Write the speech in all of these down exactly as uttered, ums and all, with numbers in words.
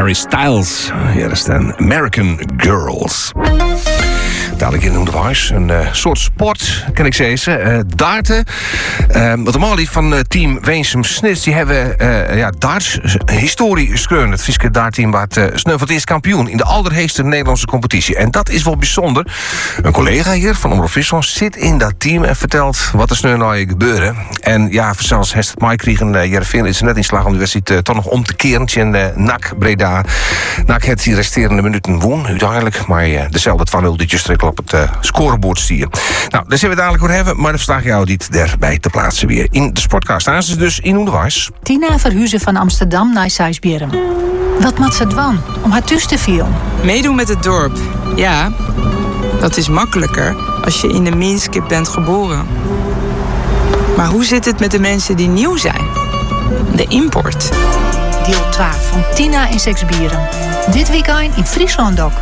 Harry Styles. Hier is het American Girls. Dadelijk in onderwijs. Een uh, soort sport, kan ik zeggen. Uh, darten. Uh, wat normaal lief van uh, team Weensum Snits. Die hebben uh, ja, darts historie schreeuwen. Het Friese dartteam wat uh, sneuvelt eerst kampioen in de allerheegste Nederlandse competitie. En dat is wel bijzonder. Een collega hier van Omroep Friesland zit in dat team en vertelt wat er sneu nou gebeuren. En ja, zelfs heeft het mij kregen. Uh, Heerenveen is er net in slag om de wedstrijd uh, toch nog om te keren. In uh, N A C Breda. N A C heeft die resterende minuten woon uiteindelijk. Maar uh, dezelfde twee nul die je strikken op het uh, scorebord stieren. Nou, daar zullen we het dadelijk voor hebben. Maar de vraag jou dit erbij te plaatsen weer. In de sportcast staan ze dus in onderwijs. Tina verhuizen van Amsterdam naar Sijsberen. Wat moet ze doen om haar thuis te vieren? Meedoen met het dorp. Ja, dat is makkelijker als je in de Minskip bent geboren. Maar hoe zit het met de mensen die nieuw zijn? De import. Deel twee van Tina in Sijsberen. Dit weekend in Friesland ook.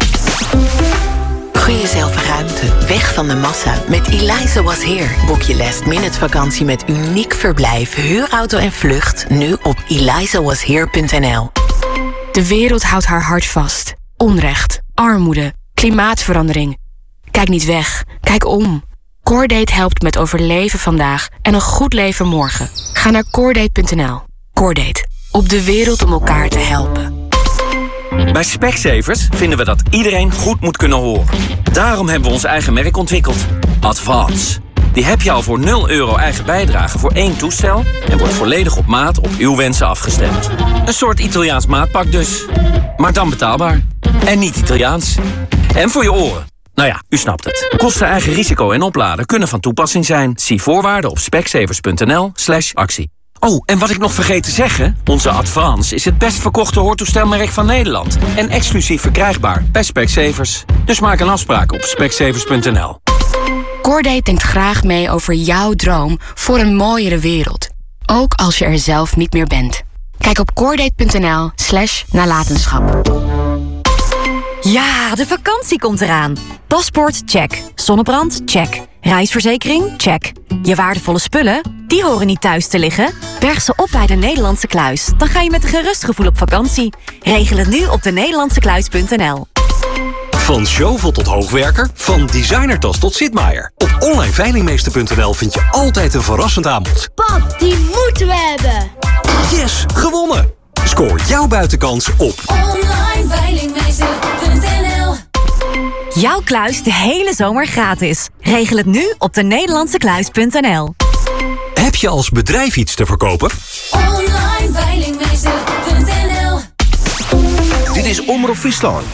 Gun jezelf ruimte, weg van de massa. Met Eliza Was Here boek je last minute vakantie met uniek verblijf, huurauto en vlucht. Nu op eliza was here punt n l. De wereld houdt haar hart vast. Onrecht, armoede, klimaatverandering. Kijk niet weg, kijk om. Coordate helpt met overleven vandaag en een goed leven morgen. Ga naar coordate punt n l. Coordate, op de wereld om elkaar te helpen. Bij Specsavers vinden we dat iedereen goed moet kunnen horen. Daarom hebben we ons eigen merk ontwikkeld. Advance. Die heb je al voor nul euro eigen bijdrage voor één toestel en wordt volledig op maat op uw wensen afgestemd. Een soort Italiaans maatpak dus. Maar dan betaalbaar. En niet Italiaans. En voor je oren. Nou ja, u snapt het. Kosten, eigen risico en opladen kunnen van toepassing zijn. Zie voorwaarden op specsavers punt n l slash actie. Oh, en wat ik nog vergeet te zeggen. Onze Advance is het best verkochte hoortoestelmerk van Nederland. En exclusief verkrijgbaar bij Specsavers. Dus maak een afspraak op specsavers punt n l. Coordate denkt graag mee over jouw droom voor een mooiere wereld. Ook als je er zelf niet meer bent. Kijk op coordate punt n l slash nalatenschap. Ja, de vakantie komt eraan. Paspoort, check. Zonnebrand, check. Reisverzekering, check. Je waardevolle spullen, die horen niet thuis te liggen. Berg ze op bij de Nederlandse Kluis. Dan ga je met een gerust gevoel op vakantie. Regel het nu op de nederlandse kluis punt n l. Van shovel tot hoogwerker, van designertas tot Sitmaier. Op online veilingmeester punt n l vind je altijd een verrassend aanbod. Pap, die moeten we hebben. Yes, gewonnen! Scoor jouw buitenkans op online veilingmeester punt n l. Jouw kluis de hele zomer gratis. Regel het nu op de nederlandse kluis punt n l. Heb je als bedrijf iets te verkopen? online veilingmeester punt n l. Dit is Omroep Friesland.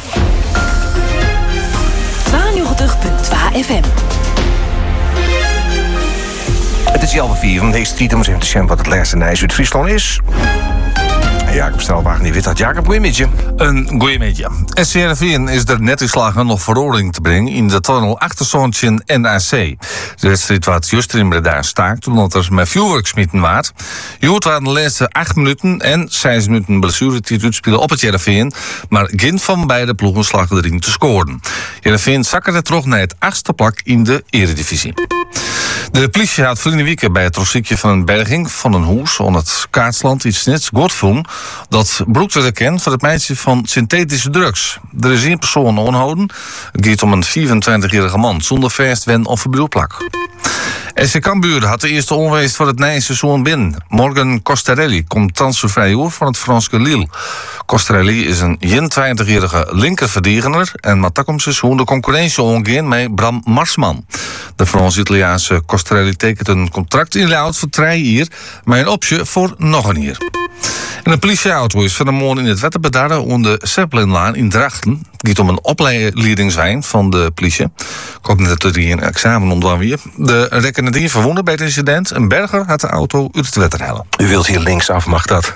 tweeënnegentig punt twee F M. Het is half vier van deze tijd om eens even te zien wat het laatste nieuws uit Friesland is. Jacob Stelwagen, die weet dat. Jacob, goeiemiddag. Een goeiemiddag. S C Heerenveen is er net in slagen nog verordening te brengen in de tunnel achterstandje N A C. De wedstrijd wat juist in Breda staakt, omdat er met vuurwerk smitten waard. Je hoort waren de laatste acht minuten en zes minuten blessuretijd uitspelen op het Heerenveen, maar geen van beide ploegen slagen erin te scoren. Heerenveen zakkerde terug naar het achtste plak in de Eredivisie. De politie had verleden week bij het rossiekje van een berging van een hoes on het Kaatsland in Snits Godvoen dat broek werd erkend voor het meisje van synthetische drugs. Er is één persoon onhouden. Het gaat om een vierentwintigjarige man zonder vast wen of verbruikplak. S C Cambuur had de eerste onweest voor het nieuwe seizoen binnen. Morgan Costarelli komt transfervrij over van het Franse Lille. Costarelli is een eenentwintigjarige linkerverdediger en maakt om seizoen de concurrentie omgaan met Bram Marsman. De Frans-Italiaanse Costarelli tekent een contract in Loud voor drie jaar, maar een optie voor nog een jaar. En een politieauto is van de morgen in het Wetterbedarren onder de Zeppelinlaan in Drachten. Het gaat om een opleidingswijn van de politie. Ik hoop net dat hij een examen ontdaan weer. De rekenedier verwonden bij het incident. Een berger had de auto uit het wetter halen. U wilt hier linksaf, mag dat?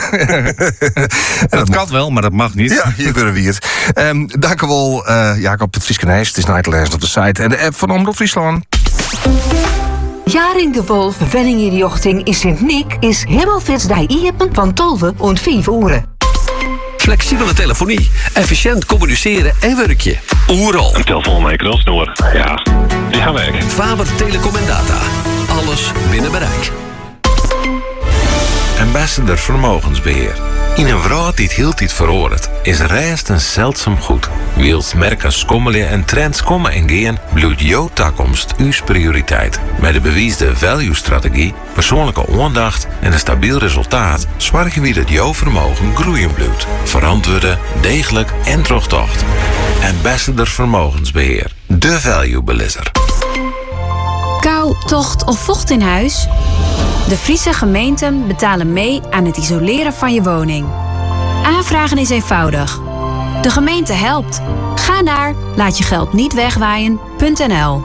dat kan wel, maar dat mag niet. Ja, hier kunnen we het. Um, dank u wel, uh, Jacob, het Friese Nijs. Het is na te lezen op de site en de app van Omroep Friesland. Jaring de Wolf Wenning in de Jochting in Sint-Nick is hemelfits die iepen van tolve en vijf uren. Flexibele telefonie, efficiënt communiceren en werkje. Oeral. Een telefoon met een knalsnoer. Ja, die gaan werken. Faber Telecom en Data. Alles binnen bereik. Ambassador Vermogensbeheer. In een wereld die het heel tijd verandert, is rest een zeldzaam goed. Wils merken schommelen en trends komen en gaan, blijft jouw toekomst uw prioriteit. Met de bewiesde value-strategie, persoonlijke aandacht en een stabiel resultaat zorgen we dat jouw vermogen groeien blijft. Verantwoorde, degelijk en terugtocht. Ambassador Vermogensbeheer, de value-belisser. Kou, tocht of vocht in huis? De Friese gemeenten betalen mee aan het isoleren van je woning. Aanvragen is eenvoudig. De gemeente helpt. Ga naar laatjegeld-niet-wegwaaien.nl.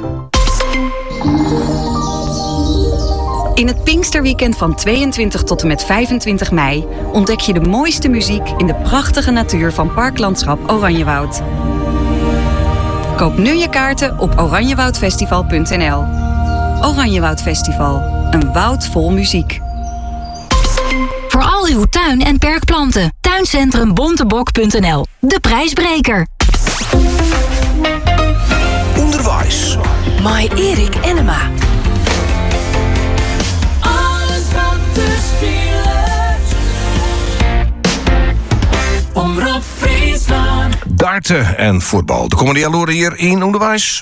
In het Pinksterweekend van tweeëntwintig tot en met vijfentwintig mei ontdek je de mooiste muziek in de prachtige natuur van Parklandschap Oranjewoud. Koop nu je kaarten op oranjewoudfestival punt n l. Oranjewoud Festival, een woud vol muziek. Voor al uw tuin- en perkplanten. Tuincentrum bontebok punt n l. De prijsbreker. Onderwijs. My Erik Ennema. Alles wat te spelen. Omroep Friesland. Darten en voetbal. De komende jaren hier in Onderwijs.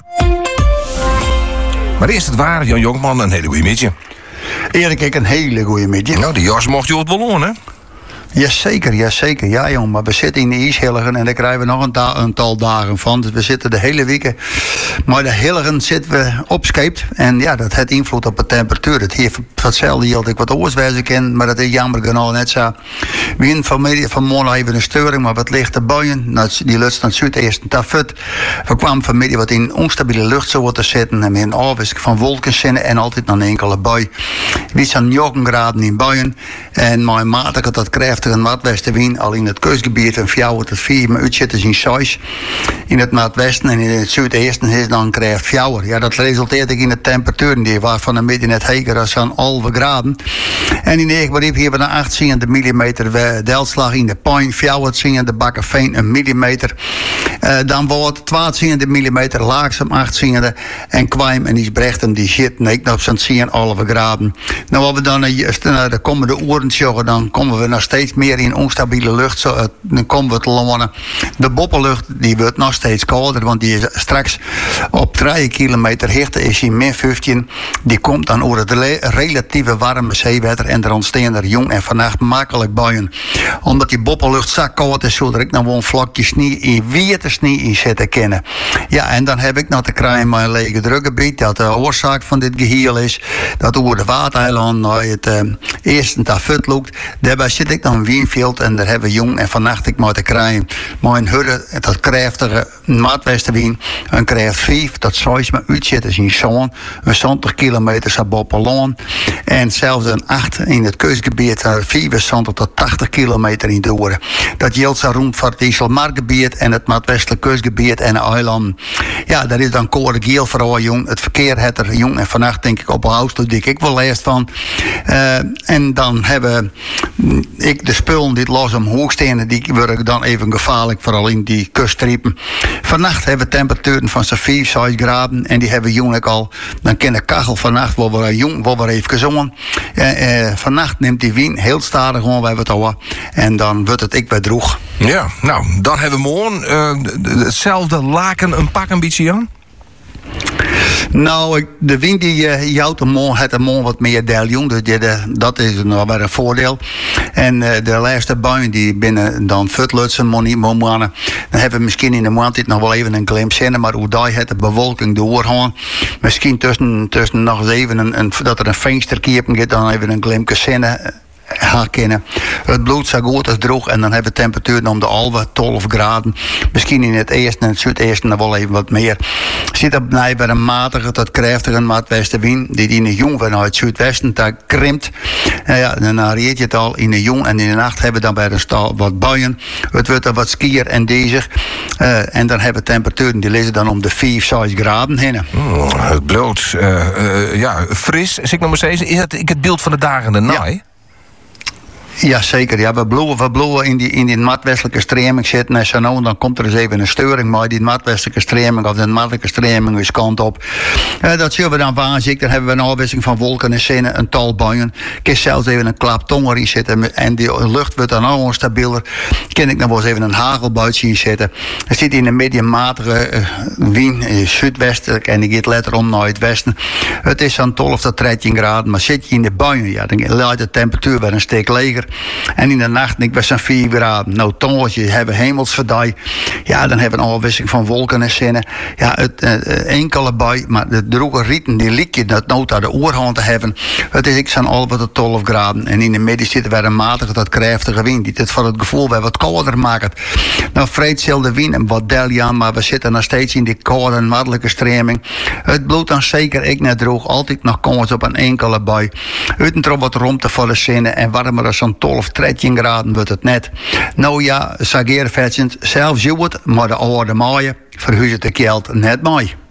Maar eerst het waar, Jan Jonkman, een hele goede middag. Erik, ik een hele goede middag. Nou, die jas mocht je het belonen. Jazeker, jazeker. Ja, jongen, maar we zitten in de IJshilligen en daar krijgen we nog een, da- een tal dagen van. Dus we zitten de hele weken. Maar de Hilligen zitten we opscheept. En ja, dat heeft invloed op de temperatuur. Het heeft hetzelfde hield ik wat oorswijzen ken, maar dat is jammer genoeg net zo. Wien vanmiddag vanmorgen even een steuring, maar wat lichte buien. Die lucht naar het zuidesten tafut. We kwamen vanmiddag wat in onstabiele lucht zo te zitten. En met een afwisseling van wolkenzinnen en altijd nog een enkele bui. Wie zijn negen graden in buien. En mijn maat had dat krachtig een noordwestenwind al in het kustgebied van vier tot vier, maar uitzetten in zes. In het noordwesten en in het zuidesten is dan krijgt vier. Ja, dat resulteert in de temperaturen die waarvan de midden net heger als aan elf graden. En in negen hebben we een achttiende millimeter delslag in de Pijn, viertiende Bakkerveen een millimeter. Uh, dan wordt twaalftiende millimeter laagzaam achttiende en Kwijm en Isbrechten die zit nee, op zijn tien komma vijf graden. Nou, als we dan naar de komende uren joggen, dan komen we nog steeds meer in onstabiele lucht. Zo, uh, dan komen we te landen. De boppenlucht die wordt nog steeds kouder, want die is straks op drie kilometer hichte is hij min vijftien. Die komt dan over het le- relatieve warme zeewater en er ontstaan er jong en vannacht makkelijk buien. Omdat die boppenlucht zo koud is, zodat ik nou gewoon vlakjes sneeuw in witte sneeuw in zitten kennen. Ja, en dan heb ik nog te krijgen mijn lege drukgebied, dat de oorzaak van dit geheel is, dat over de Waardeiland naar het uh, eerste tafut loopt. Daarbij zit ik dan Wienveld en daar hebben we jong en vannacht ik maar te krijgen. Mijn hudde, dat krachtige maatwestenwien, een krijgt vijf, dat zes me uitzetten in zo'n, een zestig kilometer aan Boppelon. En zelfs een acht in het kustgebied, daar vierenzestig tot tachtig kilometer in door. Dat geldt zo rond voor het IJsselmarkgebied en het Noordwestelijk kustgebied en de eilanden. Ja, daar is dan code geel vooral jong. Het verkeer het er jong en vannacht denk ik op een huis, daar dik ik wel leest van. Uh, en dan hebben ik de spullen die los omhoog staan, die worden dan even gevaarlijk, vooral in die kuststrepen. Vannacht hebben we temperaturen van zo'n vier, zes graden en die hebben jong al. Dan kan de kachel vannacht wel weer jong, wel weer even gezongen. Uh, uh, vannacht neemt die wind heel stadig gewoon bij het houden en dan wordt het ik weer droeg. Ja, nou, dan hebben we morgen uh, hetzelfde laken een pak een beetje aan. Nou, de wind die uh, jouwt de morgen, het de morgen wat meer deljong, dus die, de, dat is nog wel een voordeel. En uh, de laatste buien die binnen dan vutlutsen, maar niet meer mannen. Dan hebben we misschien in de maand nog wel even een glimp zinnen, maar hoe daar het de bewolking doorgaan. Misschien tussen, tussen nog eens even een, een, dat er een vensterkiepen gaat, dan even een glimpje zinnen. Herkennen. Het bloed zo goed als droog en dan hebben we temperaturen om de halve twaalf graden. Misschien in het eerste en het zuidesten nog wel even wat meer. Zit op bij een matige tot krachtige maatwestenwind die in de jong vanuit het zuidwesten daar krimpt. En ja, dan reed je het al in de jong en in de nacht hebben we dan bij de stal wat buien. Het wordt er wat skier en dezig. Uh, en dan hebben we temperaturen die liggen dan om de vier, zes graden heen. Oh, het bloot, uh, uh, ja, fris, zeg ik nog maar steeds. Is dat het beeld van de dagen de naai? Ja. Jazeker, ja, we bloeien, we bloeien in die, in die maatwestelijke streming zitten. En zo nou, dan komt er eens even een steuring. Maar die maatwestelijke streming of de maatwestelijke streming is kant op. Uh, dat zullen we dan waanzinnig. Dan hebben we een afwisseling van wolken en zinnen, een tal buien. Kan zelfs even een klap tonger in zitten. En die lucht wordt dan ook onstabieler. Kan ik dan wel eens even een hagelbuit zien zitten. Er zit in een mediummatige uh, wind, uh, zuidwestelijk. En die gaat letter om naar het westen. Het is zo'n twaalf tot dertien graden. Maar zit je in de buien, ja, dan laat de temperatuur weer een stuk leger. En in de nacht ik best zo'n vier graden. Nou, tongetje hebben hemelsverdij. Ja, dan hebben we een afwisseling van wolken en zinnen. Ja, het uh, enkele bui, maar de droge rieten, die liek je dat nood aan de oorhand te hebben. Het is ik zo'n halve tot twaalf graden. En in de midden zitten weer een matige tot krachtige wind. Die het voor het gevoel weer wat kouder maakt. Nou, vreed zal de wind en wat del je aan, maar we zitten nog steeds in die koude en maddelijke streming. Het bloedt dan zeker ik net droog. Altijd nog kans op een enkele bui. Uit en wat romte voor de zinnen en warmer dan zo'n twaalf, dertien graden wordt het net. Nou ja, sageer vetzend, zelfs je het, maar de oude maaien verhuizen de geld net mooi.